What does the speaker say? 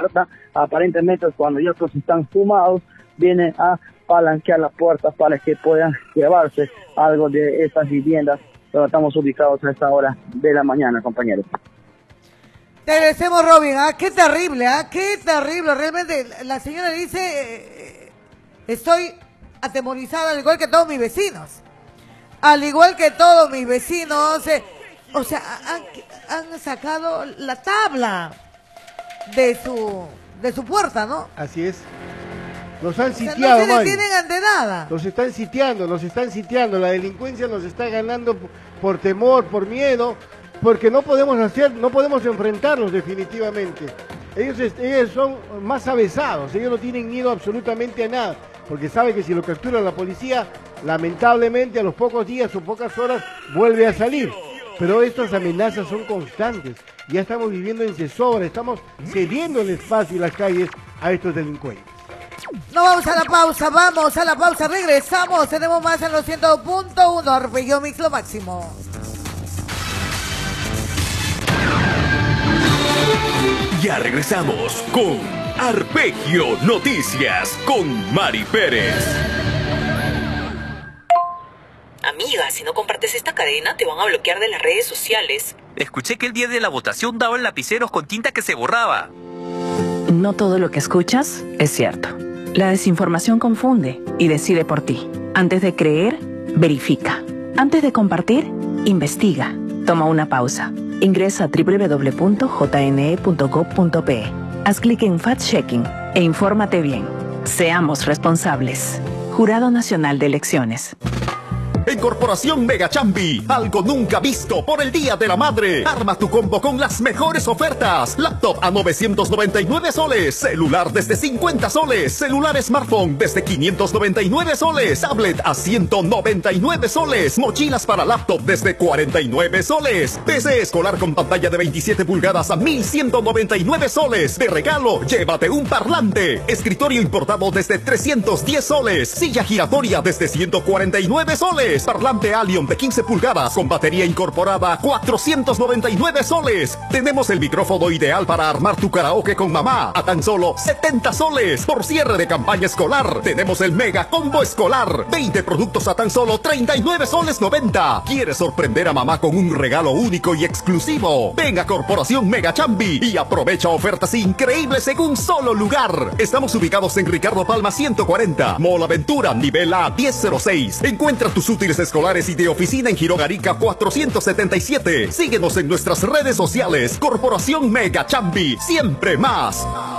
puerta, aparentemente cuando ya otros están fumados, vienen a palanquear la puerta para que puedan llevarse algo de esas viviendas donde estamos ubicados a esta hora de la mañana, compañeros. Te agradecemos, Robin. Qué terrible, qué terrible. Realmente la señora dice, estoy atemorizada al igual que todos mis vecinos. Al igual que todos mis vecinos, o sea, han sacado la tabla de su puerta, ¿no? Así es. Nos han sitiado, no se detienen ante nada. Nos están sitiando. La delincuencia nos está ganando por temor, por miedo, porque no podemos enfrentarlos definitivamente. Ellos son más avesados, ellos no tienen miedo absolutamente a nada, porque saben que si lo captura la policía, lamentablemente a los pocos días o pocas horas vuelve a salir. Pero estas amenazas son constantes. Ya estamos viviendo en zozobra, estamos cediendo el espacio y las calles a estos delincuentes. No, vamos a la pausa, regresamos, tenemos más en los 100.1, Arpegio Mix lo máximo. Ya regresamos con Arpegio Noticias con Mari Pérez. Amiga, si no compartes esta cadena te van a bloquear de las redes sociales. Escuché que el día de la votación daban lapiceros con tinta que se borraba. No todo lo que escuchas es cierto. La desinformación confunde y decide por ti. Antes de creer, verifica. Antes de compartir, investiga. Toma una pausa. Ingresa a www.jne.gov.pe. Haz clic en Fact-Checking e infórmate bien. Seamos responsables. Jurado Nacional de Elecciones. En Corporación Mega Chambi, algo nunca visto por el Día de la Madre. Arma tu combo con las mejores ofertas. Laptop a 999 soles, celular desde 50 soles, celular smartphone desde 599 soles, tablet a 199 soles, mochilas para laptop desde 49 soles, PC escolar con pantalla de 27 pulgadas a 1199 soles. De regalo, llévate un parlante. Escritorio importado desde 310 soles, silla giratoria desde 149 soles. Parlante Allium de 15 pulgadas con batería incorporada, 499 soles. Tenemos el micrófono ideal para armar tu karaoke con mamá a tan solo 70 soles. Por cierre de campaña escolar, tenemos el Mega Combo Escolar, 20 productos a tan solo 39 soles 90. ¿Quieres sorprender a mamá con un regalo único y exclusivo? Ven a Corporación Mega Chambi y aprovecha ofertas increíbles en un solo lugar. Estamos ubicados en Ricardo Palma 140, Mall Aventura, nivel A 1006. Encuentra tus útiles escolares y de oficina en Girón Arica 477. Síguenos en nuestras redes sociales. Corporación Mega Chambi, siempre más.